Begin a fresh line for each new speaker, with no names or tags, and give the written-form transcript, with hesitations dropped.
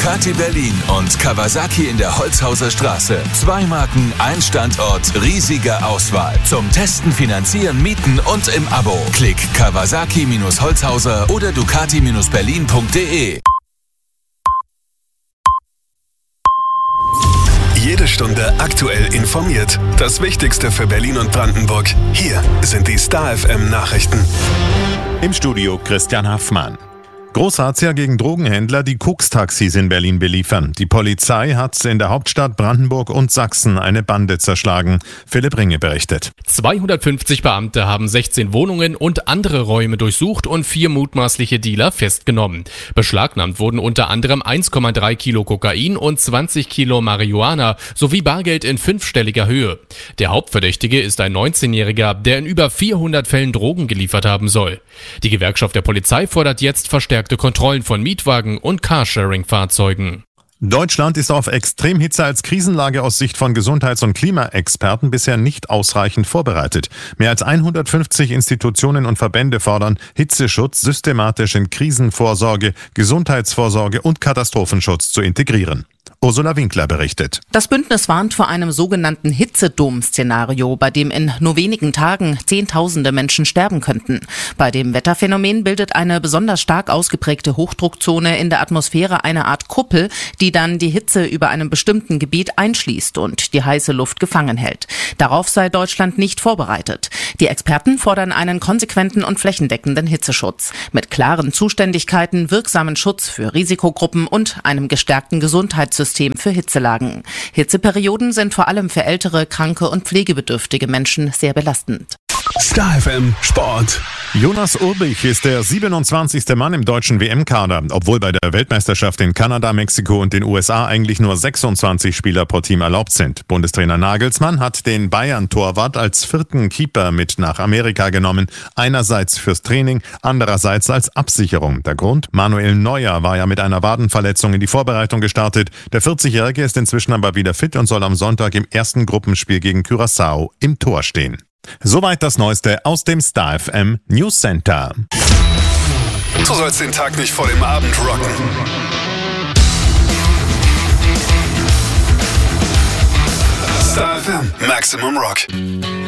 Ducati Berlin und Kawasaki in der Holzhauser Straße. 2 Marken, ein Standort, riesige Auswahl. Zum Testen, Finanzieren, Mieten und im Abo. Klick Kawasaki-Holzhauser oder Ducati-Berlin.de.
Jede Stunde aktuell informiert. Das Wichtigste für Berlin und Brandenburg. Hier sind die Star FM Nachrichten.
Im Studio Christian Haffmann. Großrazzia gegen Drogenhändler, die Koks-Taxis in Berlin beliefern. Die Polizei hat in der Hauptstadt Brandenburg und Sachsen eine Bande zerschlagen. Philipp Ringe berichtet.
250 Beamte haben 16 Wohnungen und andere Räume durchsucht und 4 mutmaßliche Dealer festgenommen. Beschlagnahmt wurden unter anderem 1,3 Kilo Kokain und 20 Kilo Marihuana sowie Bargeld in 5-stelliger Höhe. Der Hauptverdächtige ist ein 19-Jähriger, der in über 400 Fällen Drogen geliefert haben soll. Die Gewerkschaft der Polizei fordert jetzt verstärkte Kontrollen von Mietwagen und Carsharing-Fahrzeugen.
Deutschland ist auf Extremhitze als Krisenlage aus Sicht von Gesundheits- und Klimaexperten bisher nicht ausreichend vorbereitet. Mehr als 150 Institutionen und Verbände fordern, Hitzeschutz systematisch in Krisenvorsorge, Gesundheitsvorsorge und Katastrophenschutz zu integrieren. Ursula Winkler berichtet.
Das Bündnis warnt vor einem sogenannten Hitzedom-Szenario, bei dem in nur wenigen Tagen Zehntausende Menschen sterben könnten. Bei dem Wetterphänomen bildet eine besonders stark ausgeprägte Hochdruckzone in der Atmosphäre eine Art Kuppel, die dann die Hitze über einem bestimmten Gebiet einschließt und die heiße Luft gefangen hält. Darauf sei Deutschland nicht vorbereitet. Die Experten fordern einen konsequenten und flächendeckenden Hitzeschutz mit klaren Zuständigkeiten, wirksamen Schutz für Risikogruppen und einem gestärkten Gesundheitssystem für Hitzelagen. Hitzeperioden sind vor allem für ältere, kranke und pflegebedürftige Menschen sehr belastend.
Star FM Sport.
Jonas Urbich ist der 27. Mann im deutschen WM-Kader, obwohl bei der Weltmeisterschaft in Kanada, Mexiko und den USA eigentlich nur 26 Spieler pro Team erlaubt sind. Bundestrainer Nagelsmann hat den Bayern-Torwart als 4. Keeper mit nach Amerika genommen, einerseits fürs Training, andererseits als Absicherung. Der Grund? Manuel Neuer war ja mit einer Wadenverletzung in die Vorbereitung gestartet. Der 40-Jährige ist inzwischen aber wieder fit und soll am Sonntag im ersten Gruppenspiel gegen Curaçao im Tor stehen. Soweit das Neueste aus dem Star FM News Center.
Du sollst den Tag nicht vor dem Abend rocken. Star FM Maximum Rock.